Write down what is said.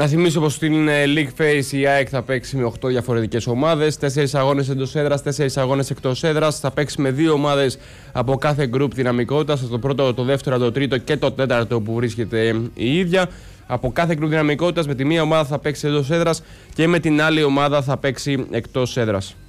Να θυμίσω πως στην League Phase η ΑΕΚ θα παίξει με 8 διαφορετικές ομάδες, 4 αγώνες εντός έδρας, 4 αγώνες εκτός έδρας. Θα παίξει με 2 ομάδες από κάθε group δυναμικότητας, το πρώτο, το δεύτερο, το τρίτο και το τέταρτο που βρίσκεται η ίδια. Από κάθε group δυναμικότητας με τη μία ομάδα θα παίξει εντός έδρας και με την άλλη ομάδα θα παίξει εκτός έδρας.